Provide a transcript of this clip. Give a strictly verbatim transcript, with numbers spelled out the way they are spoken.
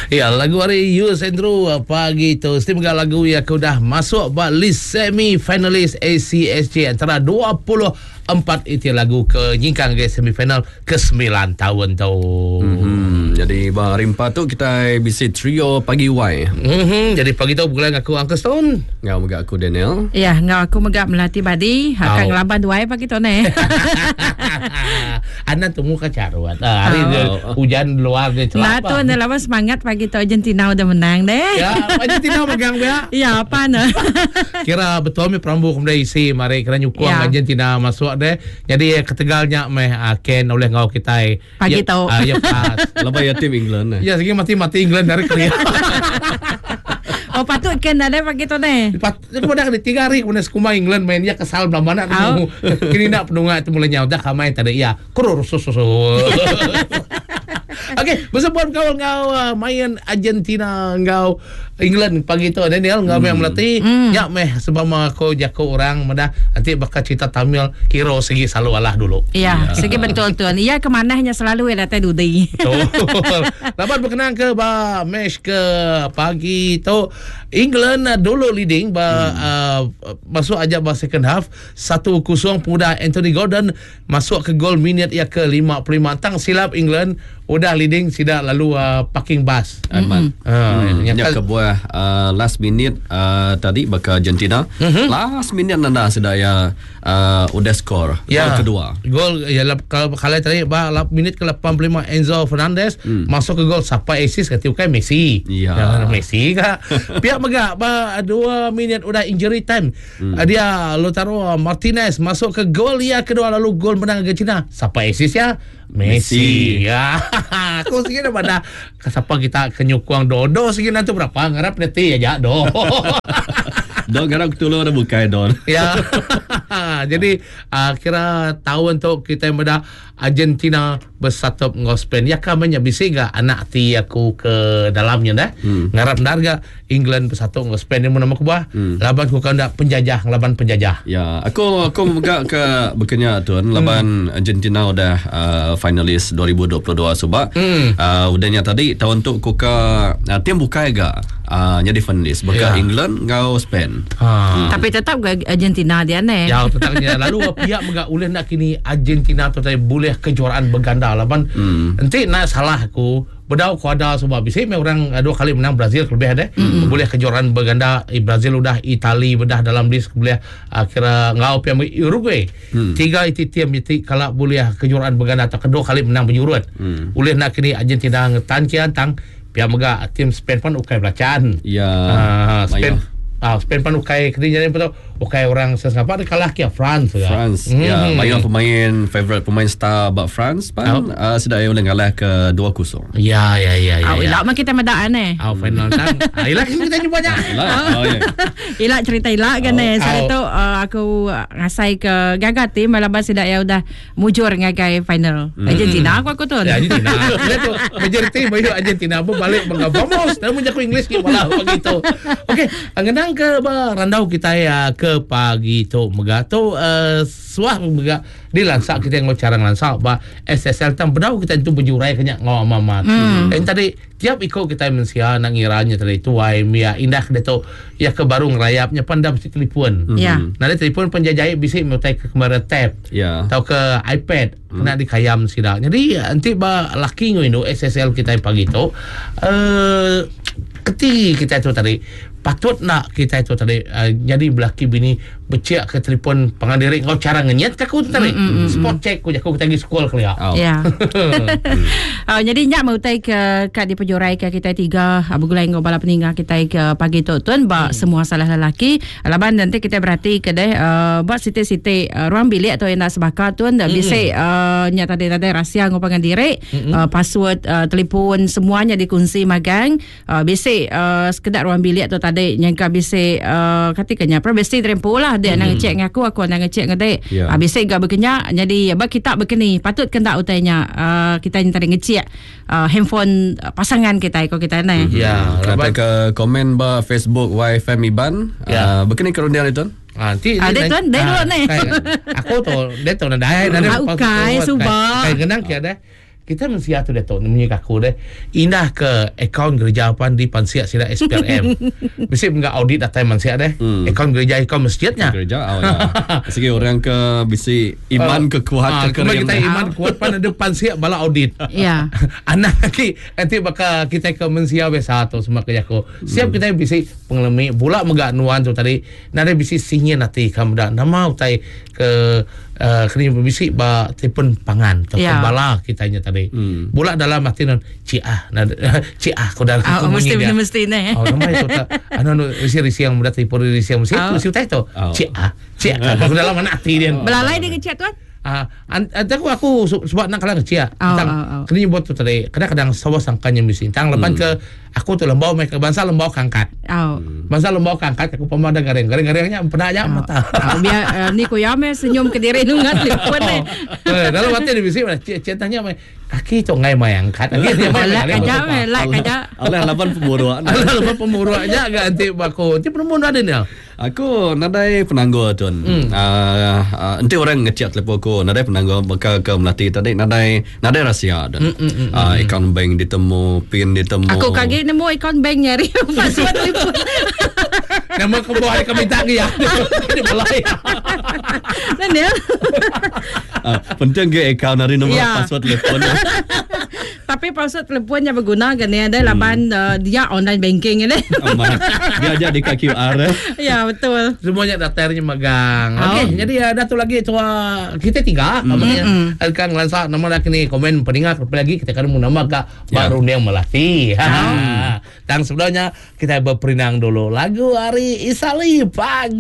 Ya, lagu hari You Sendro pagi tu Semoga lagu yang aku dah masuk buat list semi-finalis A C S J antara dua puluh empat itu lagu ke nyingkang ke semifinal ke sembilan tahun tu. Mm-hmm. Jadi hari empat tu kita bisi trio pagi Y. Mm-hmm. Jadi pagi tu bukan aku Uncle Stone. Ngau megak aku Daniel. Ya, ngau aku megak Melati Badi. Akan ngelaban dua pagi tu ni. Anak tu muka caruat. Ah, hari oh. Hujan luar dia celapa. Nah tu anda lama semangat pagi tu Argentina udah menang deh. Ya, Argentina megang dia. Ya, apa nah. Kira betul mi perambu kemudian isi mari kira nyukuang ya. Argentina masuk deh. Jadi ketegalnya meh uh, Ken oleh ngau kita. Pagi ya, tu. Uh, ya pas. Lebih ya tim England. Eh. Ya, segi mati-mati England dari Korea. Oh patut Ken dah deh pagi tu deh. Kemudian di tiga hari kemudian sekuma England mainnya kesal belah mana. Oh. Kini nak penungak itu mulai nyaudah kamai tadi ya. Kurur susu. Okey, bersebut kau ngau uh, main Argentina ngau England pagi tu Daniel ngau hmm. melatih hmm. nyak meh sebab aku jako orang medah nanti bakal cerita Tamil hero segi selalu alah dulu. Ya, ya. Segi betul tu. Ia ke manahnya selalu ada teh dudi. Betul. Dapat berkenan ke ba match ke pagi tu England uh, dulu leading ba hmm. uh, masuk aja ba second half satu kosong pemuda Anthony Gordon masuk ke gol minit ya ke lima puluh lima tang silap England udah leading sida lalu uh, parking bus. Aman. Mm-hmm. Uh, hmm. Yang kebuah uh, last minute uh, tadi baka Argentina. Mm-hmm. Last minute nanda sida ya uh, udah skor ya. Gol kedua. Gol ya kalau kali tadi ba minit ke lapan puluh lima Enzo Fernandez mm. masuk ke gol siapa assist ketika Messi. Ya. Ya Messi ka. Pihak megak ba dua minit udah injury time. Mm. Uh, dia Lautaro Martinez masuk ke gol ya kedua lalu gol menang Argentina. Siapa assist ya? Messi. Messi. Ya. Aku sih dah pada siapa kita kenyukuang dodo sih nanti berapa ngarap nanti ya do. Do garap tulo ada bukai don. Ya. Jadi uh, kira tahun tu kita meda Argentina bersatu dengan Spain. Ya kamanya bisa gak anak ti aku ke dalamnya dah. Hmm. Ngarap darga England bersatu dengan Spain yang nama kubah. Hmm. Laban ku kan dak penjajah, laban penjajah. Ya, aku aku megak ke bekenya tuan laban hmm. Argentina udah uh, finalis dua ribu dua puluh dua sebab hmm. uh, udahnya tadi tahun tu ku ke uh, tim bukai gak uh, jadi finalis beka ya. England ngau Spain. Ha. Hmm. Tapi tetap Argentina dia ni. Ya, tetapnya. Lalu pihak megak uleh nak kini Argentina tu tadi boleh kejuaraan berganda laban. Hmm. Nanti nak salah aku bedau ku ada sebab bisa me orang dua kali menang Brazil lebih ada. Hmm. Boleh kejuaraan berganda Brazil udah Itali bedah dalam list boleh uh, kira ngau pihak Uruguay. Hmm. Tiga itu tim itu kalau boleh kejuaraan berganda atau kedua kali menang berjurut. Hmm. Boleh nak kini Argentina ngetan kian tang pihak megak tim Spain pun ukai belacan. Ya. Uh, Spain Ah, Spain pun ukai kerja ni betul. Ukai orang sesapa dia kalah ke France. France. Ya, hmm. banyak pemain favorite pemain star about France pan oh. uh, sudah boleh kalah ke dua kosong. Ya, ya, ya, ya. Au ilak mah kita medaan eh. Au final tang. Ah, ilak kita nyubanya. Ilak. Oh, ya. Ilak cerita ilak kan eh. Saya tu uh, aku ngasai ke gagal tim malaban sudah ya udah mujur ngagai final. Hmm. Argentina aku aku tu. Ya, Argentina. Dia tu majoriti bayu Argentina pun balik mengabamos. Dan menjaku English ke malah begitu. Okey, angan ke ba randau kita ya ke pagi tu mega tu uh, suah mega dilansak kita ngo cara lansak ba S S L tam bedau kita itu berjurai kenyak ngo mamat. Hmm. Dan tadi tiap ikut kita mensia nang iranya tadi tu ai mia indah de tu ya ke baru ngerayapnya pandam si telefon. Ya. Hmm. Nah telefon penjajai bisa mutai ke kemarin tab. Ya. Tau ke iPad hmm. kena dikayam sida. Jadi nanti ba laki ngo S S L kita pagi tu uh, keti kita tu tadi patut nak kita itu tadi uh, jadi belaki bini becek ke telefon pengandiri kau cara ngenyet ke aku tu tadi mm, mm, spot check ku aku kita pergi sekolah kelia. Oh. Ya. Oh, jadi nyak mau tai ke kat di penjurai ke kita tiga abu gulai ngau bala peninggal kita ke pagi tu tuan ba mm. semua salah lelaki laban nanti kita berhati ke deh uh, buat siti-siti uh, ruang bilik atau yang nak sebaka tuan mm. bisa uh, nyak tadi tadi rahsia ngau pengandiri mm. uh, password uh, telefon semuanya dikunci magang uh, bisa uh, sekedar ruang bilik atau tadi yang ka bisa uh, katikanya privacy tempo lah dia mm-hmm. nak ngecek dengan aku aku nak ngecek dengan dia yeah. uh, bisa gak berkenyak jadi ba kita berkeni patut kena utainya uh, kita yang tadi ngecek uh, handphone uh, pasangan kita kalau kita ni mm-hmm. ya yeah. Kata ke komen ba Facebook Y F M Iban yeah. uh, berkeni kerundian itu Ah, nanti ah, dia tuan dia dulu ni aku tu dia tu nak dah dah ukai subak kai kenang kia dah kita mesti atur dia tu menyik aku deh indah ke akaun gereja apa di pansiak sila S P R M mesti enggak audit data mansia deh hmm. akaun gereja akaun masjidnya gereja oh ya segi orang ke bisi iman uh, ke kuat uh, ke kita iman kuat pan ada pansiak bala audit ya anak lagi nanti bakal kita ke mensia biasa atau semua kerja aku siap kita bisi pengelemi pula megak nuan tu tadi nade bisi singin nanti kamu dah nama utai ke Uh, kini berbisik ba telefon pangan atau yeah. bala kitanya tadi. Hmm. Bola dalam arti non ciah, ciah kau dah oh, mesti dia. Mesti ni. Oh, nama itu tak. Anu risi risi yang muda telefon risi yang mesti mesti utai tu. Ciah, ciah. Kau dalam mana arti dia? Belalai dia ngechat tuan. Ah, ada aku aku sebab nak kalah kecil. Tang kini buat tu tadi. Kadang-kadang sawa sangkanya mesti. Tang lepas ke aku tu lembau mereka bangsa lembau kangkat. Oh. Bangsa lembau kangkat aku pemada gareng. Gareng-garengnya pernah aja mata. Biar ni ko yame senyum ke diri nungat lipun ni. Dalam hati dia mesti cintanya kaki tu ngai mai angkat. Dia mai aja mai like aja. Allah laban pemurua. Allah laban pemurua aja ganti bako. Ti penemun ada ni. Aku nadai penangguh tuan. Nanti orang ngechat lepo aku nadai penangguh bakal ke Melati tadi nadai nadai rahsia dan akaun bank ditemu, pin ditemu. Aku kaget nemu akaun bank nyari password telefon. Nama ke bawah dia kami tak ya. Dia belai. Nanya. Penting ke akaun hari nombor password telefon. Tapi password telefonnya berguna kan ya ada laban dia online banking ini. Dia aja di Q R. Ya betul. Semuanya daftarnya megang. Okey, jadi ya datu lagi cuma kita tiga namanya. Kang lansa nama lagi ni komen peninggal lagi kita kan mau nama ka baru yang melatih. Dan sebelumnya kita berperinang dulu lagu hari Isali pagi.